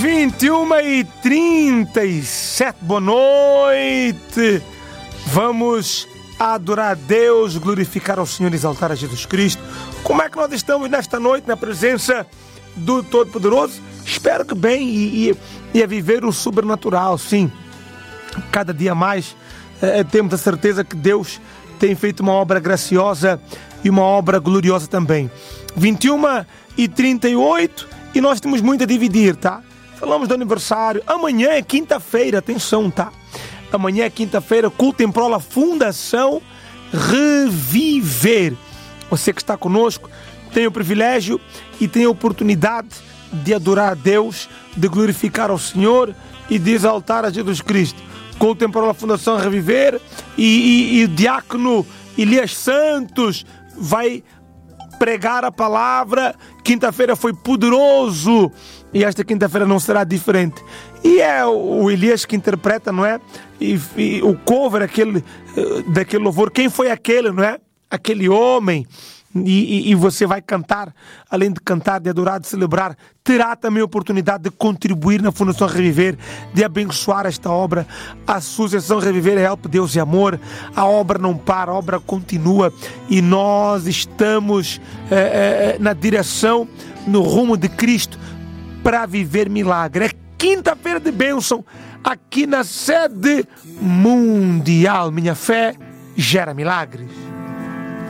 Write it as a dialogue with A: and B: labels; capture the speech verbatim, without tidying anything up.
A: vinte e uma e trinta e sete, boa noite. Vamos adorar a Deus, glorificar ao Senhor e exaltar a Jesus Cristo. Como é que nós estamos nesta noite na presença do Todo-Poderoso? Espero que bem e, e, e a viver o sobrenatural, sim. Cada dia mais eh, temos a certeza que Deus tem feito uma obra graciosa e uma obra gloriosa também. vinte e uma e trinta e oito e nós temos muito a dividir, tá? Falamos do aniversário. Amanhã é quinta-feira, atenção, tá? Amanhã é quinta-feira, culto em prol da Fundação Reviver. Você que está conosco tem o privilégio e tem a oportunidade de adorar a Deus, de glorificar ao Senhor e de exaltar a Jesus Cristo. Culto em prol da Fundação Reviver e, e, e o diácono Elias Santos vai pregar a palavra. Quinta-feira foi poderoso e esta quinta-feira não será diferente. E é o Elias que interpreta, não é? E, e o cover aquele, daquele louvor. Quem foi aquele, não é? Aquele homem. E, e, e você vai cantar, além de cantar, de adorar, de celebrar, terá também a oportunidade de contribuir na Fundação Reviver, de abençoar esta obra. A Associação Reviver é Help, Deus e Amor. A obra não para, a obra continua e nós estamos é, é, na direção, no rumo de Cristo para viver milagre. É quinta-feira de bênção aqui na sede mundial. Minha fé gera milagres.